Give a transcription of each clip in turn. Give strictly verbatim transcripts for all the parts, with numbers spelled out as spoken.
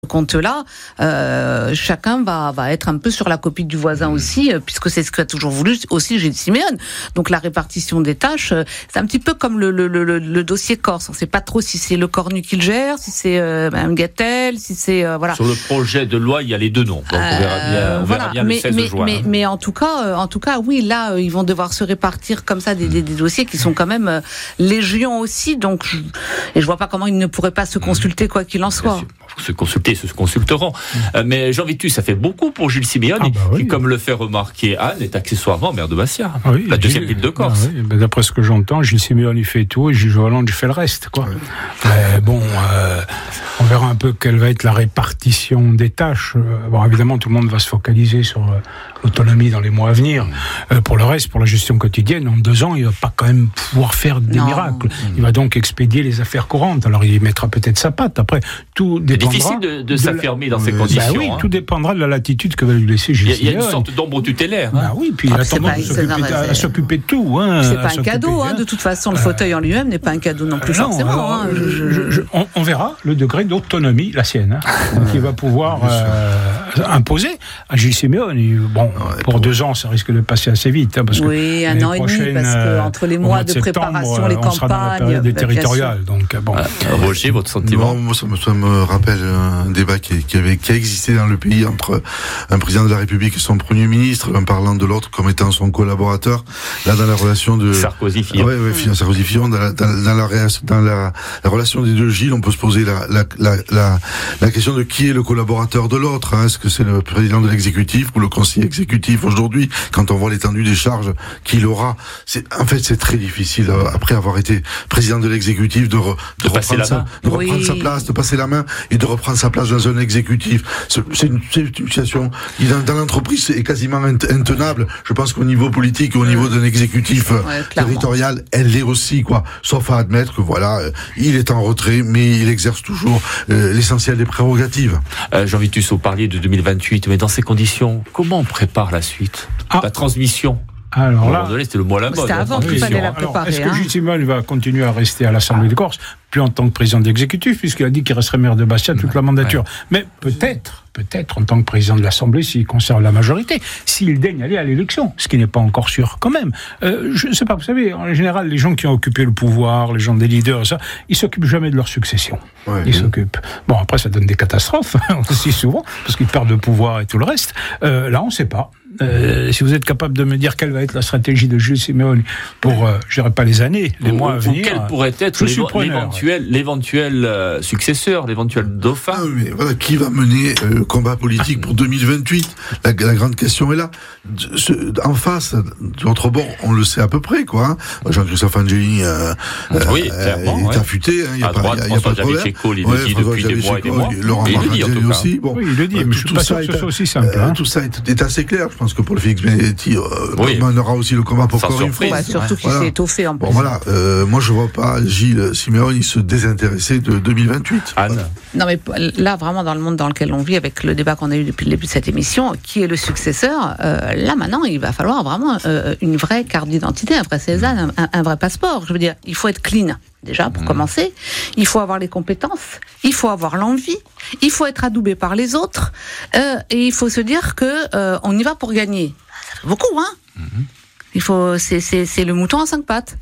compte-là, euh, chacun va, va être un peu sur la copie du voisin aussi, euh, puisque c'est ce qu'a toujours voulu aussi Gilles Simeone. Donc la répartition des tâches, euh, c'est un petit peu comme le, le, le, le dossier Corse. On ne sait pas trop si c'est le Cornu qui le gère, si c'est euh, Mme Gattel, si c'est... Euh, voilà. Sur le projet de loi, il y a les deux noms. Donc on verra bien, on voilà. verra bien mais, le seize mais, juin. Mais, mais en tout cas, euh, en tout cas, oui, là, euh, ils vont devoir se répartir comme ça des, des, des dossiers qui sont quand même euh, légion aussi. Donc, je, et je vois pas comment ils ne pourraient pas se consulter quoi qu'il en soit. Se consulter, se consulteront. Euh, mais Jean Vitus, ça fait beaucoup pour Gilles Simeone, ah bah oui. qui, comme le fait remarquer Anne, est accessoirement maire de Bastia, ah oui, la deuxième ville de Corse. Ah oui, ben d'après ce que j'entends, Gilles Simeone il fait tout et Gilles Hollande il fait le reste, quoi. Oui. Mais bon, euh, on verra un peu quelle va être la répartition des tâches. Bon, évidemment, tout le monde va se focaliser sur euh, l'autonomie dans les mois à venir. Euh, pour le reste, pour la gestion quotidienne, en deux ans, il va pas quand même pouvoir faire des non. miracles. Il va donc expédier les affaires courantes. Alors, il mettra peut-être sa patte. Après, tout dépendra. C'est difficile de, de, de s'affirmer la... dans ces euh, conditions. Bah oui, hein. tout dépendra de la latitude que va lui laisser Gilles Simeone. Il y a une sorte d'ombre tutélaire. Hein. Bah oui, puis ah, il a tendance à s'occuper, à s'occuper de tout. Hein, c'est pas un cadeau, hein, de toute façon. Le euh, fauteuil en lui-même n'est pas un cadeau non plus, euh, forcément. Non, alors, hein. je, je, je, on, on verra le degré d'autonomie, la sienne, hein, qu'il va pouvoir euh, imposer à Gilles Simeone. Bon, ouais, pour, pour deux ans, ça risque de passer assez vite. Hein, parce oui, que un an et demi, parce que entre les mois de, de préparation, les campagnes, on sera dans la période des territoriales. Donc, bon. Ah, Roger, votre sentiment? Non, moi, ça me, ça me rappelle un débat qui, qui, avait, qui a existé dans le pays entre un président de la République et son Premier ministre, l'un parlant de l'autre comme étant son collaborateur. Là, dans la relation de Sarkozy-Fillon. Oui, oui, Sarkozy-Fillon. Dans, la, dans, dans, la, dans la, la relation des deux Gilles, on peut se poser la, la, la, la, la question de qui est le collaborateur de l'autre. Hein. Est-ce que c'est le président de l'exécutif ou le conseiller exécutif aujourd'hui? Quand on voit l'étendue des charges qu'il aura, c'est, en fait, c'est très difficile, euh, après avoir été président de l'exécutif, de, re, de, de reprendre, sa, de oui. reprendre sa place, de passer la main et de reprendre sa place dans un exécutif. C'est, c'est, une, c'est une situation qui, dans, dans l'entreprise, c'est quasiment intenable. Je pense qu'au niveau politique, au niveau d'un exécutif ouais, territorial, elle l'est aussi, quoi. Sauf à admettre que voilà, euh, il est en retrait, mais il exerce toujours euh, l'essentiel des prérogatives. Euh, Jean Vitus, vous parliez de deux mille vingt-huit, mais dans ces conditions, comment on prépare la suite, ah. la transmission? Alors là, c'était le mot à la mode. C'était avant qu'il fallait la préparer. Alors, est-ce que hein Gilles Simeone va continuer à rester à l'Assemblée de Corse, puis en tant que président d'exécutif, puisqu'il a dit qu'il resterait maire de Bastia toute ouais, la mandature. Ouais. Mais peut-être, peut-être en tant que président de l'Assemblée, s'il conserve la majorité, s'il daigne aller à l'élection, ce qui n'est pas encore sûr quand même. Euh, je ne sais pas, vous savez, en général, les gens qui ont occupé le pouvoir, les gens des leaders, ça, ils s'occupent jamais de leur succession. Ouais, ils oui. s'occupent. Bon, après, ça donne des catastrophes aussi souvent, parce qu'ils perdent le pouvoir et tout le reste. Euh, là, on ne sait pas. Euh, si vous êtes capable de me dire quelle va être la stratégie de Gilles Simeone pour, euh, je dirais pas les années, les ou, mois à venir. Quel pourrait être l'éventuel, l'éventuel euh, successeur, l'éventuel dauphin? Ah, mais voilà, qui va mener le euh, combat politique pour deux mille vingt-huit? La, la grande question est là. Ce, en face, de l'autre bord, on le sait à peu près, quoi. Hein. Jean-Christophe Angelini euh, oui, euh, est ouais. affûté. Hein, y a à pas, droite, y a, François y a pas de Xavier Chéco, il ouais, le dit depuis des mois et des mois. Laurent Marcangeli aussi. Bon, oui, il le dit, euh, mais je suis pas sûr que ce soit aussi simple. Euh, hein. Tout ça est, est assez clair. Je pense que Paul Félix Benedetti euh, oui. mènera aussi le combat pour Corinne Front. Bah, surtout qu'il voilà. s'est étoffé en plus. Bon, voilà. Euh, moi, je vois pas Gilles Simeone se désintéresser de deux mille vingt-huit. Anne. Voilà. Non, mais là, vraiment, dans le monde dans lequel on vit, avec le débat qu'on a eu depuis le début de cette émission, qui est le successeur, euh, là, maintenant, il va falloir vraiment euh, une vraie carte d'identité, un vrai Cézanne, un, un vrai passeport. Je veux dire, il faut être clean. Déjà, pour mmh. commencer, il faut avoir les compétences, il faut avoir l'envie, il faut être adoubé par les autres, euh, et il faut se dire que euh, on y va pour gagner. Ça fait beaucoup, hein. Mmh. Il faut, c'est, c'est, c'est le mouton à cinq pattes.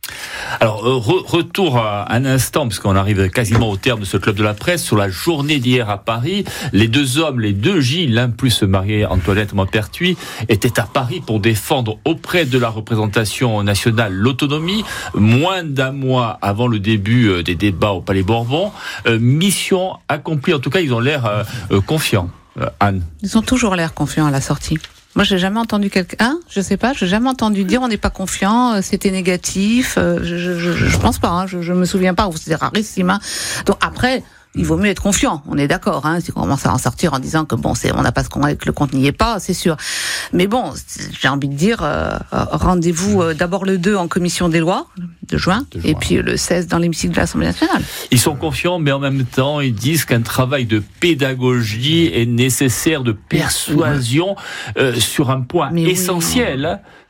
Alors, euh, re- retour à un instant, puisqu'on arrive quasiment au terme de ce club de la presse, sur la journée d'hier à Paris. Les deux hommes, les deux Gilles, l'un plus marié, Antoinette Maupertuis, étaient à Paris pour défendre auprès de la représentation nationale l'autonomie, moins d'un mois avant le début euh, des débats au Palais Bourbon. Euh, mission accomplie, en tout cas, ils ont l'air euh, euh, confiants. Euh, Anne. Ils ont toujours l'air confiants à la sortie. Moi, j'ai jamais entendu quelqu'un, hein, je sais pas, j'ai jamais entendu dire on n'est pas confiant, c'était négatif. Euh, je, je, je, je pense pas, hein, je, je me souviens pas. C'est rarissime. Hein. Donc après, il vaut mieux être confiant. On est d'accord. Hein, si on commence à en sortir en disant que bon, c'est, on n'a pas ce qu'on, que le compte n'y est pas, c'est sûr. Mais bon, j'ai envie de dire, euh, rendez-vous euh, d'abord le deux en commission des lois de juin, de juin, et puis le seize dans l'hémicycle de l'Assemblée nationale. Ils sont confiants, mais en même temps, ils disent qu'un travail de pédagogie est nécessaire, de persuasion euh, sur un point mais essentiel. Oui.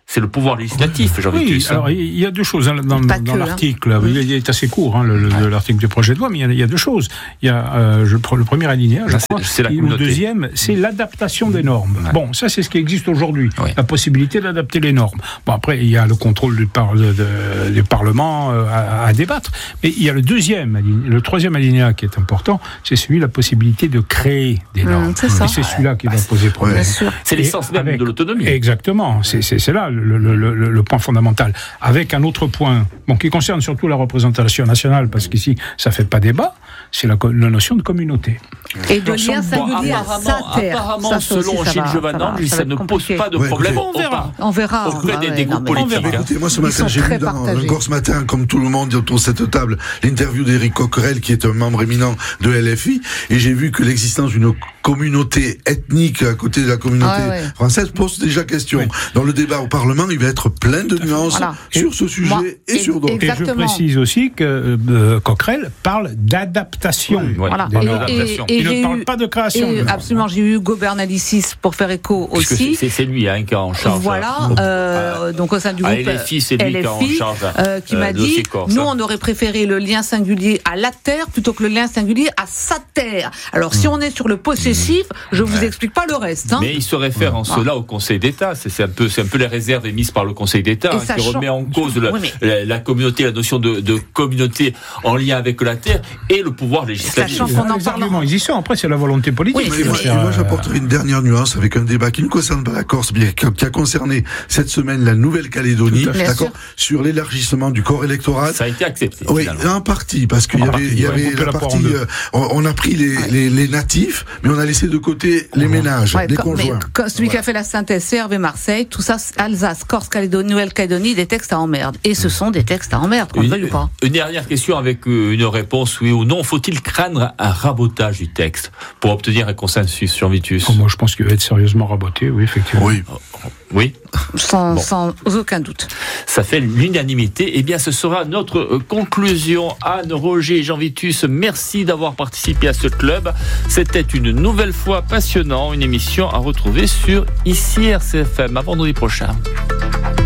c'est le pouvoir législatif, Jean Vitus. Oui, alors il y a deux choses hein, dans, dans, dans que, l'article. Hein. Il est assez court, hein, le, le, l'article du projet de loi, mais il y a, il y a deux choses. Il y a euh, je, le premier alinéa, je Là, crois, c'est, c'est la et le deuxième, c'est l'adaptation des normes. Ouais. Bon, ça c'est ce qui existe aujourd'hui, oui. La possibilité d'adapter les normes. Bon, après, il y a le contrôle du, par, de, de, du Parlement euh, à, à débattre, mais il y a le deuxième, le troisième alinéa qui est important, c'est celui de la possibilité de créer des normes. Mmh, c'est ça. Et c'est celui-là qui ouais. va poser problème. Ouais. C'est l'essence même avec, de l'autonomie. Exactement, c'est, c'est, c'est là le, le, le, le point fondamental. Avec un autre point, bon, qui concerne surtout la représentation nationale, parce qu'ici, ça ne fait pas débat, c'est la, la notion de communauté. Et de lien singulier à sa terre. Apparemment, ça, selon Gilles Jovanange, ça, ça ne pose pas de ouais, problème. On verra. On verra. Auprès bah, des, ouais, des groupes politiques. Hein. Écoutez, moi ce matin, j'ai vu dans, encore ce matin, comme tout le monde autour de cette table, l'interview d'Éric Coquerel, qui est un membre éminent de L F I, et j'ai vu que l'existence d'une communauté ethnique à côté de la communauté ah, ouais. française pose déjà question. Oui. Dans le débat au Parlement, il va être plein de nuances voilà. sur ce sujet moi, et, et sur d'autres. Exactement. Et je précise aussi que euh, Coquerel parle d'adaptation. Oui, voilà. Et, et, et, il ne parle eu, pas de création. Et, absolument, j'ai eu Hugo Bernalicis pour faire écho Puisque aussi. C'est, c'est lui hein, qui est en charge. Voilà, euh, donc au sein du groupe L F I, c'est lui L F I, qui est en charge. Euh, qui euh, m'a dit, Corse, nous on aurait préféré le lien singulier à la terre plutôt que le lien singulier à sa terre. Alors si on est sur le possessif, je vous explique pas le reste. Hein. Mais il se réfère en cela au Conseil d'État. C'est, c'est un peu, c'est un peu les réserves émises par le Conseil d'État hein, qui remet en cause le, oui, mais... la, la communauté, la notion de, de communauté en lien avec la terre et le pouvoir législatif. Sachant qu'on en parle. Ils y sont. Après, c'est la volonté politique. Oui, et moi, et moi, j'apporterai une dernière nuance avec un débat qui ne concerne pas la Corse, mais qui a concerné cette semaine la Nouvelle-Calédonie, d'accord, sur l'élargissement du corps électoral. Ça a été accepté. Oui, finalement. En partie, parce qu'il y avait, partie, il y avait la, la partie. Euh, on, on a pris les, ouais. les, les natifs, mais on a laissé de côté les ménages, ouais, les comme, conjoints. Mais, celui ouais. qui a fait la synthèse, c'est Hervé Marseille. Tout ça, Alsace, Corse, Calédonie, Nouvelle-Calédonie, des textes à emmerde. Et ce sont des textes à emmerde, qu'on le veuille ou pas. Une dernière question avec une réponse oui ou non. Faut-il craindre un rabotage du texte pour obtenir un consensus, Jean Vitus? Oh, moi, je pense qu'il va être sérieusement raboté, oui, effectivement. Oui. Oui. Sans, bon. sans aucun doute. Ça fait l'unanimité. Eh bien, ce sera notre conclusion. Anne, Roger et Jean Vitus, merci d'avoir participé à ce club. C'était une nouvelle fois passionnant, une émission à retrouver sur ici R C F M. À vendredi prochain.